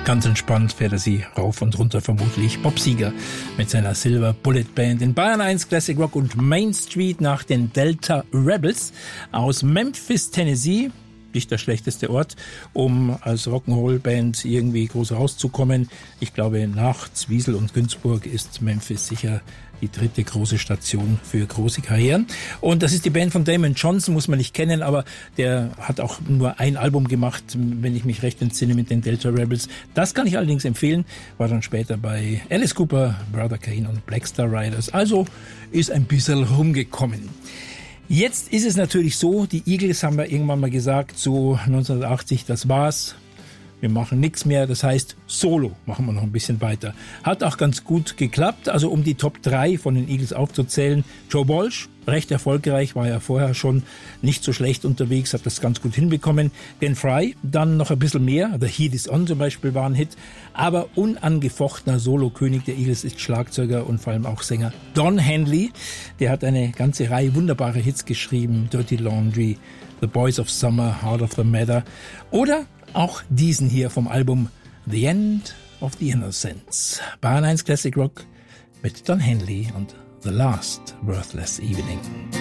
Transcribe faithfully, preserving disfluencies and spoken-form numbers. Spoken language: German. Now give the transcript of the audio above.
Ganz entspannt fährt er sie rauf und runter, vermutlich Bob Seger mit seiner Silver Bullet Band in Bayern eins Classic Rock und Main Street nach den Delta Rebels aus Memphis, Tennessee. Nicht der schlechteste Ort, um als Rock'n'Roll-Band irgendwie groß rauszukommen. Ich glaube, nach Zwiesel und Günzburg ist Memphis sicher die dritte große Station für große Karrieren. Und das ist die Band von Damon Johnson, muss man nicht kennen, aber der hat auch nur ein Album gemacht, wenn ich mich recht entsinne, mit den Delta Rebels. Das kann ich allerdings empfehlen. War dann später bei Alice Cooper, Brother Kane und Black Star Riders. Also ist ein bisschen rumgekommen. Jetzt ist es natürlich so, die Eagles haben wir irgendwann mal gesagt, so neunzehnhundertachtzig, das war's. Wir machen nichts mehr, das heißt Solo machen wir noch ein bisschen weiter. Hat auch ganz gut geklappt, also um die Top drei von den Eagles aufzuzählen. Joe Walsh, recht erfolgreich, war ja vorher schon nicht so schlecht unterwegs, hat das ganz gut hinbekommen. Glenn Frey, dann noch ein bisschen mehr, The Heat Is On zum Beispiel war ein Hit. Aber unangefochtener Solo-König der Eagles ist Schlagzeuger und vor allem auch Sänger Don Henley. Der hat eine ganze Reihe wunderbare Hits geschrieben, Dirty Laundry, The Boys of Summer, Heart of the Matter oder auch diesen hier vom Album The End of the Innocents. Bayern eins Classic Rock mit Don Henley und The Last Worthless Evening.